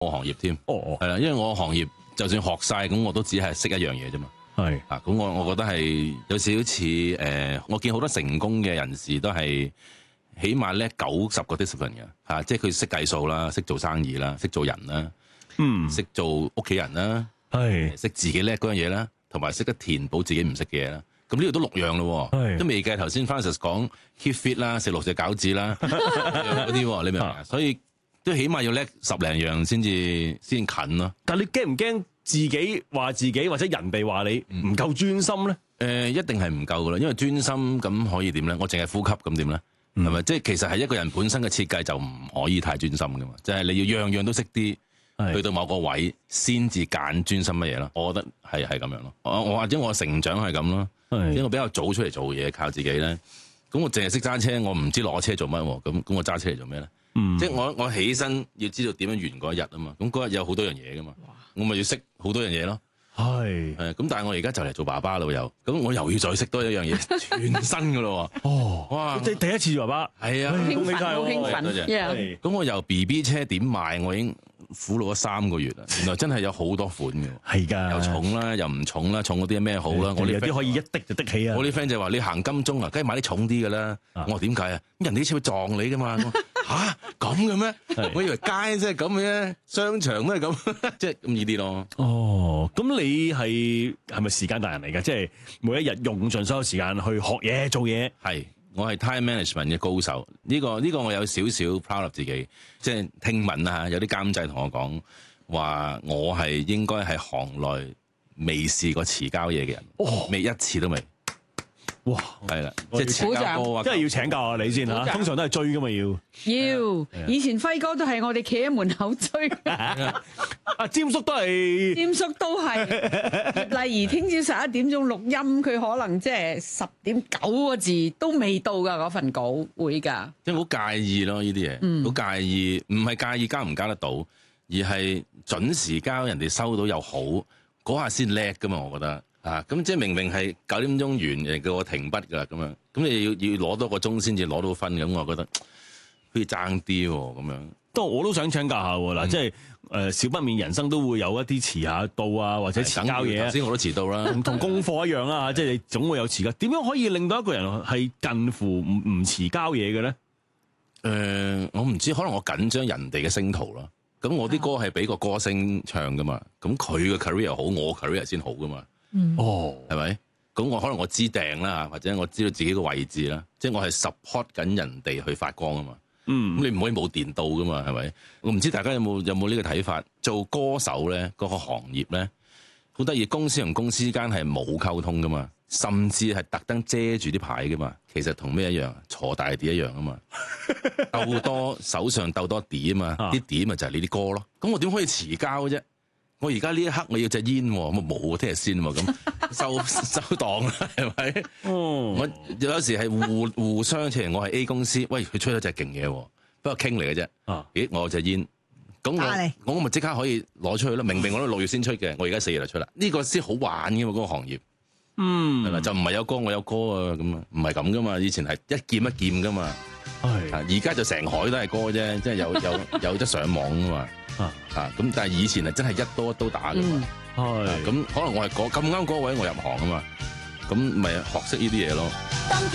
我行業添。係啦，因為我行業就算學晒，咁我都只係識一樣嘢啫嘛。 係啊，咁我覺得係有少少似我見好多成功嘅人士都係起碼叻90個 discipline 嘅，即係佢識計數啦，識做生意啦，識做人啦，識做屋企人啦，識自己叻嗰樣嘢啦，同埋識得填補自己唔識嘅嘢啦。咁呢度都6樣咯，都未計頭先 Francis 講 keep fit 啦，食6隻餃子啦嗰啲，你明唔明啊？所以都起碼要叻10零樣先近咯。 但你驚唔驚自己話自己或者人哋話你唔夠專心咧？ 一定係唔夠噶啦，因為專心咁可以點咧？我淨係呼吸咁點咧？係咪？即係其實係一個人本身嘅設計就唔可以太專心噶嘛，即係你要樣樣都識啲，去到某個位先至揀專心乜嘢咯。我覺得係咁樣咯。我或者我成長係咁咯，因為我比較早出嚟做嘢，靠自己咧。咁我淨係識揸車，我唔知攞車做乜喎。咁我揸車嚟做咩咧？即係我起身要知道點樣完嗰一日啊嘛。咁嗰日有好多樣嘢噶嘛，我咪要識好多樣嘢咯。咁但係我而家就嚟做爸爸咯，咁我又要再識多一樣嘢，全新噶咯。哇！ 即係第一次做爸爸，係啊， 興奮，好興奮。 咁我由 BB 車點賣，我已經苦惱咗3個月啦。原來真係有好多款嘅， 係㗎， 又重啦，又唔重啦，重嗰啲咩好啦？ 我哋有啲可以一滴就滴起啊！ 我啲 friend 就話你行金鐘啊，梗係買啲重啲㗎啦。我話點解啊？咁人哋啲車會撞你㗎嘛？吓咁嘅咩？我以為街即係咁嘅，商場都係咁，即係咁呢啲咯。 咁你係咪時間大人嚟㗎？即係每一日用盡所有時間去學嘢做嘢。 係，我係 time management 嘅高手。呢個我有少少 proud of 自己。即係聽聞啊，有啲監製同我講話，我係應該係行內未試過遲交嘢嘅人，未一次都未。 哇， 係啦，即係遲交歌啊， 真係要請教下你先嚇。通常都係追㗎嘛，要。 以前輝哥都係我哋企喺門口追。 阿詹叔都係。 詹叔都係。例如聽朝11點鐘錄音，佢可能即係10點9個字都未到㗎，嗰份稿會㗎。 即係好介意咯，呢啲嘢，好介意，唔係介意交唔交得到，而係準時交，人哋收到又好，嗰下先叻㗎嘛，我覺得。咁即係明明係9點鐘完，人哋叫我停筆㗎啦，咁樣，咁你要攞多個鐘先至攞到分，咁我覺得好似爭啲喎，咁樣。不過我都想請教下喎，嗱，即係少不免人生都會有一啲遲下到啊，或者遲交嘢。頭先我都遲到啦， 同功課一樣啦，即係你總會有遲交。點樣可以令到一個人係近乎唔遲交嘢嘅咧？ 我唔知，可能我緊張人哋嘅星途啦。咁我啲歌係俾個歌星唱㗎嘛，咁佢嘅 career 好，我 career 先好㗎嘛。係咪？咁我可能我知訂啦，或者我知道自己個位置啦，即係我係 support 緊人哋去發光啊嘛。咁你唔可以冇電到噶嘛，係咪？我唔知大家有冇呢個睇法？做歌手咧，嗰個行業咧，好得意，公司同公司間係冇溝通噶嘛，甚至係特登遮住啲牌噶嘛。其實同咩一樣？坐大碟一樣啊嘛，鬥多手上鬥多碟啊嘛，啲碟咪就係你啲歌咯。咁我點可以遲交啫？我而家呢一刻我要隻煙，咁冇聽日先喎，咁收檔啦，係咪？我有時係互相，譬如我係 A 公司，喂，佢吹咗隻勁嘢，不過傾嚟嘅啫。咦，我有隻煙，咁我咪即刻可以攞出去咯。明明我都6月先出嘅，我而家4月就出啦。呢個先好玩嘅嘛，嗰個行業。係啦，就唔係有歌我有歌啊，咁啊，唔係咁噶嘛。以前係一劍一劍噶嘛。而家就成海都係歌啫，即係有得上網噶嘛。咁但係以前係真係一刀一刀打噶嘛。咁可能我係咁啱嗰位我入行啊嘛，咁咪學識呢啲嘢咯。